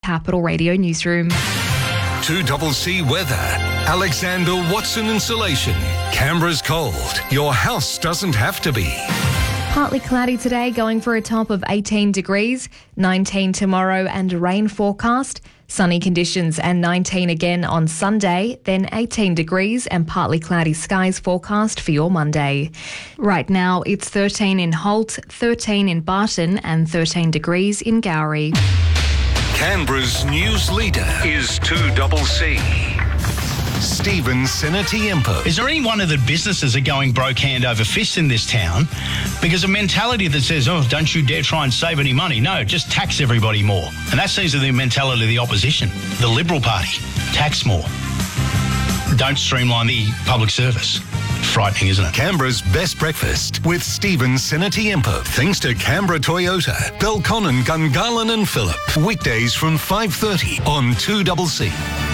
Capital Radio Newsroom. 2CC weather. Alexander Watson Insulation. Canberra's cold. Your house doesn't have to be. Partly cloudy today, going for a top of 18 degrees, 19 tomorrow and rain forecast. Sunny conditions and 19 again on Sunday, then 18 degrees and partly cloudy skies forecast for your Monday. Right now, it's 13 in Holt, 13 in Barton and 13 degrees in Gowrie. Canberra's news leader is 2CC. Stephen Sinatiempo. Is there any wonder that businesses are going broke hand over fist in this town? Because a mentality that says, oh, don't you dare try and save any money. No, just tax everybody more. And that seems to be the mentality of the opposition, the Liberal Party. Tax more. Don't streamline the public service. Frightening, isn't it? Canberra's best breakfast with Stephen Sinatiempo. Thanks to Canberra Toyota, Belconnen, Gungahlin and Phillip. Weekdays from 5:30 on 2CC.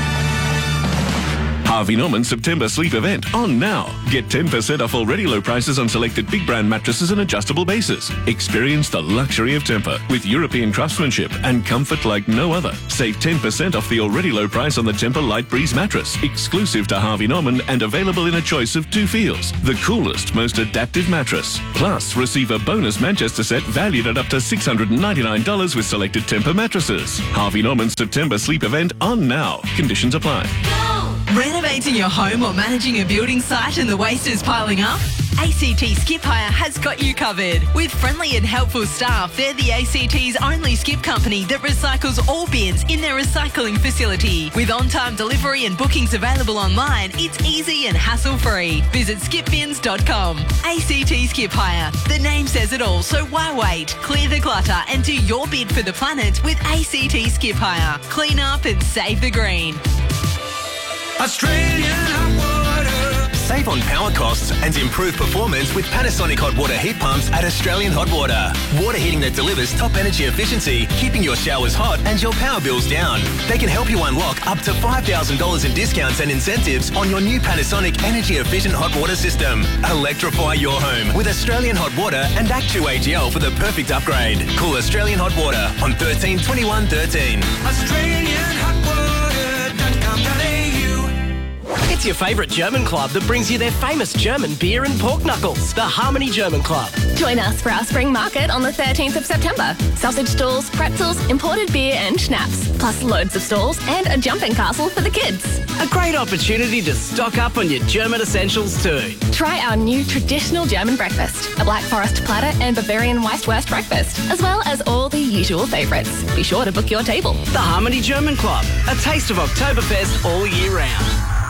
Harvey Norman September sleep event on now. Get 10% off already low prices on selected big brand mattresses and adjustable bases. Experience the luxury of Tempur with European craftsmanship and comfort like no other. Save 10% off the already low price on the Tempur Light Breeze mattress, exclusive to Harvey Norman and available in a choice of 2 feels. The coolest, most adaptive mattress. Plus, receive a bonus Manchester set valued at up to $699 with selected Tempur mattresses. Harvey Norman September sleep event on now. Conditions apply. Renovating your home or managing a building site and the waste is piling up? ACT Skip Hire has got you covered. With friendly and helpful staff, they're the ACT's only skip company that recycles all bins in their recycling facility. With on-time delivery and bookings available online, it's easy and hassle-free. Visit skipbins.com. ACT Skip Hire. The name says it all, so why wait? Clear the clutter and do your bid for the planet with ACT Skip Hire. Clean up and save the green. Australian hot water. Save on power costs and improve performance with Panasonic hot water heat pumps at Australian Hot Water. Water heating that delivers top energy efficiency, keeping your showers hot and your power bills down. They can help you unlock up to $5,000 in discounts and incentives on your new Panasonic energy efficient hot water system. Electrify your home with Australian Hot Water and Actu-AGL for the perfect upgrade. Call Australian Hot Water on 13 21 13. AustralianHotWater.com.au. It's your favourite German club that brings you their famous German beer and pork knuckles, the Harmony German Club. Join us for our spring market on the 13th of September. Sausage stalls, pretzels, imported beer and schnapps, plus loads of stalls and a jumping castle for the kids. A great opportunity to stock up on your German essentials too. Try our new traditional German breakfast, a Black Forest platter and Bavarian Weisswurst breakfast, as well as all the usual favourites. Be sure to book your table. The Harmony German Club, a taste of Oktoberfest all year round.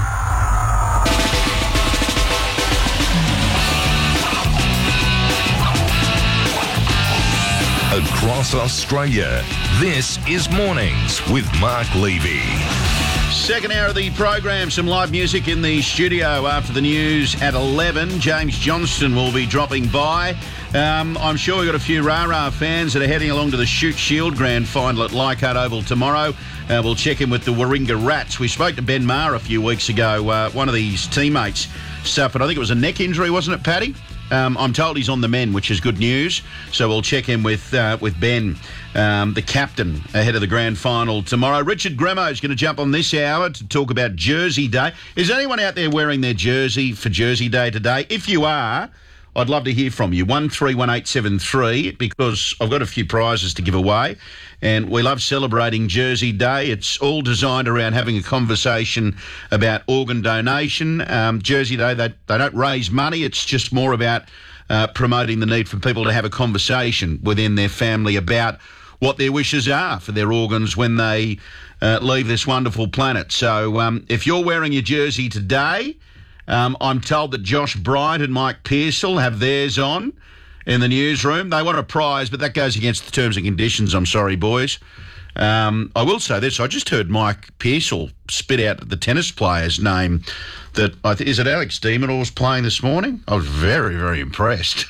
Across Australia, this is Mornings with Mark Levy. Second hour of the program, some live music in the studio after the news at 11. James Johnston will be dropping by. I'm sure we've got a few rah-rah fans that are heading along to the Shute Shield Grand Final at Leichhardt Oval tomorrow. We'll check in with the Warringah Rats. We spoke to Ben Maher a few weeks ago. One of these teammates suffered, I think it was a neck injury, wasn't it, Paddy? I'm told he's on the mend, which is good news. So we'll check in with Ben, the captain, ahead of the grand final tomorrow. Richard Gremo is going to jump on this hour to talk about Jersey Day. Is anyone out there wearing their jersey for Jersey Day today? If you are, I'd love to hear from you. 131873, because I've got a few prizes to give away. And we love celebrating Jersey Day. It's all designed around having a conversation about organ donation. Jersey Day, they don't raise money. It's just more about promoting the need for people to have a conversation within their family about what their wishes are for their organs when they leave this wonderful planet. So if you're wearing your jersey today, I'm told that Josh Bryant and Mike Pearsall have theirs on in the newsroom. They want a prize, but that goes against the terms and conditions. I'm sorry, boys. I will say this. I just heard Mike Pearsall spit out the tennis player's name. Is it Alex de Minaur's playing this morning? I was very, very impressed.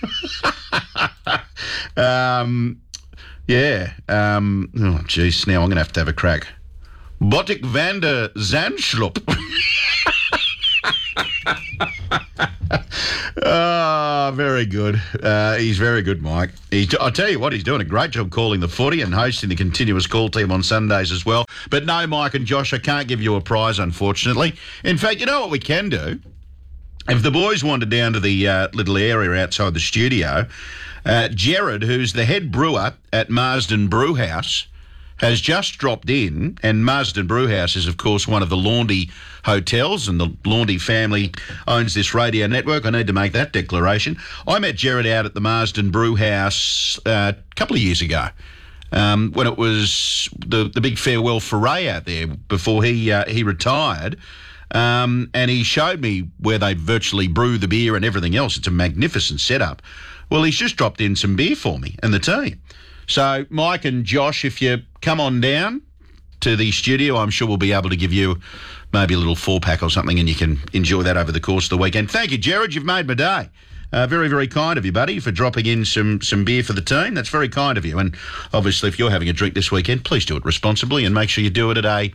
Yeah. Oh, geez, now I'm going to have a crack. Botic van der Zandschlup. Oh, very good. He's very good, Mike. I'll tell you what, he's doing a great job calling the footy and hosting the continuous call team on Sundays as well. But no, Mike and Josh, I can't give you a prize, unfortunately. In fact, you know what we can do? If the boys wander down to the little area outside the studio, Jared, who's the head brewer at Marsden Brewhouse, has just dropped in, and Marsden Brewhouse is, of course, one of the Laundy hotels, and the Laundy family owns this radio network. I need to make that declaration. I met Jared out at the Marsden Brewhouse a couple of years ago when it was the big farewell foray out there before he retired. And he showed me where they virtually brew the beer and everything else. It's a magnificent setup. Well, he's just dropped in some beer for me and the team. So, Mike and Josh, if you come on down to the studio, I'm sure we'll be able to give you maybe a little 4-pack or something, and you can enjoy that over the course of the weekend. Thank you, Jared. You've made my day. Very, very kind of you, buddy, for dropping in some beer for the team. That's very kind of you. And obviously, if you're having a drink this weekend, please do it responsibly and make sure you do it at a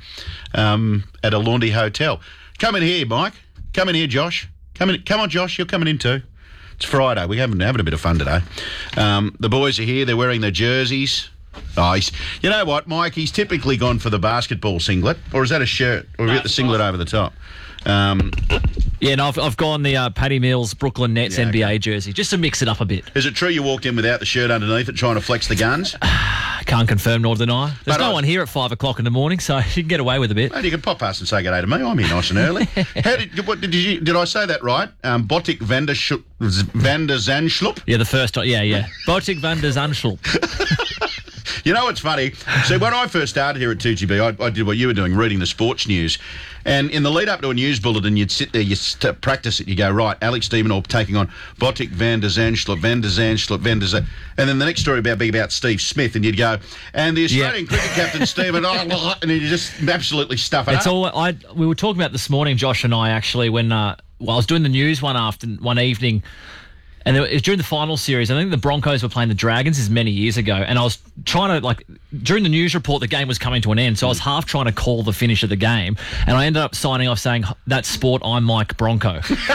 Laundy hotel. Come in here, Mike. Come in here, Josh. Come on, Josh. You're coming in too. It's Friday. We're having a bit of fun today. The boys are here. They're wearing their jerseys. Oh, you know what, Mike? He's typically gone for the basketball singlet. Or is that a shirt? Or have you got the singlet over the top? Yeah, no, I've gone the Paddy Mills Brooklyn Nets NBA jersey, just to mix it up a bit. Is it true you walked in without the shirt underneath it trying to flex the guns? Can't confirm nor deny. There's no one here at 5 o'clock in the morning, so you can get away with a bit. Mate, you can pop past and say good day to me. I'm here nice and early. Did I say that right? Botic van der Zandschulp? Yeah, the first time. Yeah. Botic van der Zandschulp. You know what's funny? So when I first started here at 2GB, I did what you were doing, reading the sports news. And in the lead up to a news bulletin, you'd sit there, you'd practice it. You go, right, Alex Demonor taking on Botic van der Zandschulp, and then the next story being about Steve Smith, and you'd go, and the Australian cricket captain, Stephen, and you just absolutely stuff it up. We were talking about this morning, Josh and I, actually, when I was doing the news one evening. And it was during the final series. I think the Broncos were playing the Dragons many years ago. And I was trying to, during the news report, the game was coming to an end. So I was half trying to call the finish of the game. And I ended up signing off saying, "That's sport, I'm Mike Bronco."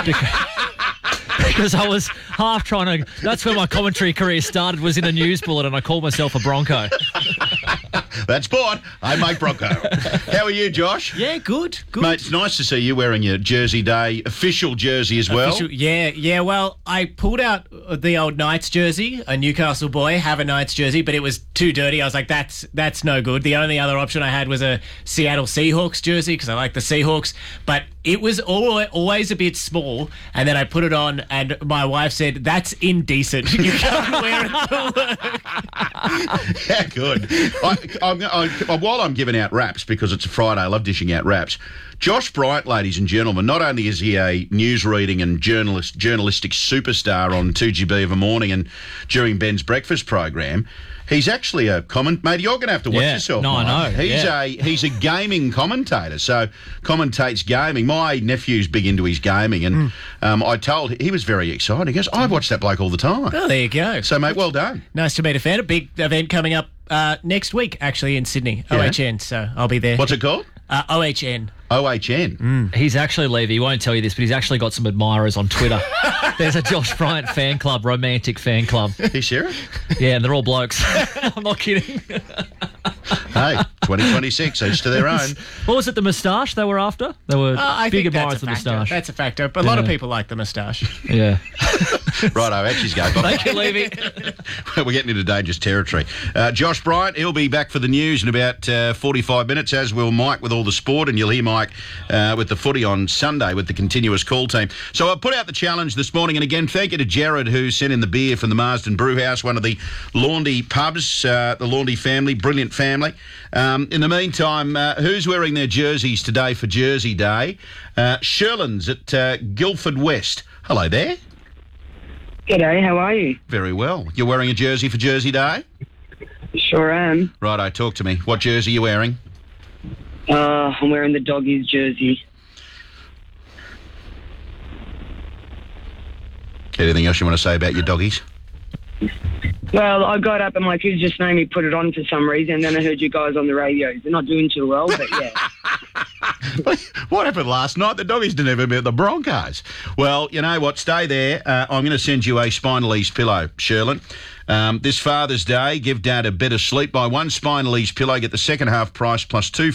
Because I was half trying to... That's where my commentary career started, was in a news bulletin, and I called myself a Bronco. That's sport. I'm Mike Bronco. How are you, Josh? Yeah, good. Mate, it's nice to see you wearing your Jersey Day official jersey as well. Yeah. Well, I pulled out the old Knights jersey, a Newcastle boy, have a Knights jersey, but it was too dirty. I was like, that's no good. The only other option I had was a Seattle Seahawks jersey, because I like the Seahawks, but it was always a bit small. And then I put it on, and my wife said, "That's indecent. You can't wear it to work." Yeah, good. While I'm giving out raps, because it's a Friday, I love dishing out raps. Josh Bryant, ladies and gentlemen, not only is he a news-reading and journalistic superstar on 2GB of a morning and during Ben's breakfast program, he's actually a mate, you're going to have to watch yourself. No, Mike. I know. He's a gaming commentator, so commentates gaming. My nephew's big into his gaming, and he was very excited. He goes, "I watch that bloke all the time." Oh, there you go. So, mate, well done. Nice to meet a fan. A big event coming up next week, actually, in Sydney. Yeah. OHN, so I'll be there. What's it called? OHN. OHN. He's actually, Levy, he won't tell you this, but he's actually got some admirers on Twitter. There's a Josh Bryant fan club, romantic fan club. Are you serious? Yeah, and they're all blokes. I'm not kidding. Hey, 2026, each to their own. What was it, the moustache they were after? They were big admirers of the moustache. That's a factor. But a lot of people like the moustache. Yeah. Righto, actually go. Thank you, Levy. We're getting into dangerous territory. Josh Bryant, he'll be back for the news in about 45 minutes, as will Mike with all the sport, and you'll hear Mike with the footy on Sunday with the continuous call team. So I put out the challenge this morning, and again, thank you to Jared, who sent in the beer from the Marsden Brewhouse, one of the Laundy pubs, the Laundy family, brilliant family. In the meantime, who's wearing their jerseys today for Jersey Day? Sherlands at Guildford West. Hello there. G'day, how are you? Very well. You're wearing a jersey for Jersey Day? Sure am. Righto, talk to me. What jersey are you wearing? I'm wearing the Doggies jersey. Anything else you want to say about your Doggies? Well, I got up and my kids just made me put it on for some reason, and then I heard you guys on the radio. They're not doing too well, but yeah. What happened last night? The doggies didn't even beat the Broncos. Well, you know what? Stay there. I'm going to send you a Spinal Ease pillow, Sherlin. This Father's Day, give Dad a better sleep. Buy one Spinal Ease pillow, get the second half price plus two